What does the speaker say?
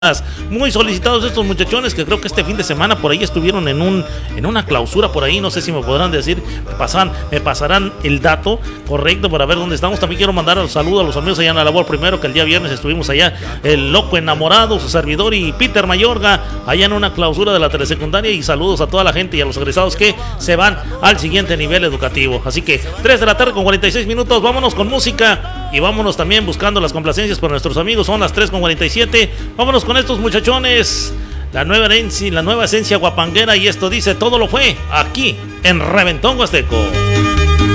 Muy solicitados estos muchachones que creo que este fin de semana por ahí estuvieron en una clausura por ahí, no sé si me podrán decir, me pasarán el dato correcto para ver dónde estamos. También quiero mandar un saludo a los amigos allá en la labor primero, que el día viernes estuvimos allá, el loco enamorado, su servidor y Peter Mayorga, allá en una clausura de la telesecundaria, y saludos a toda la gente y a los egresados que se van al siguiente nivel educativo. Así que 3 de la tarde con 46 minutos, vámonos con música y vámonos también buscando las complacencias por nuestros amigos. Son las 3 con 47, vámonos con estos muchachones, la nueva esencia guapanguera, y esto dice: todo lo fue aquí en Reventón Huasteco.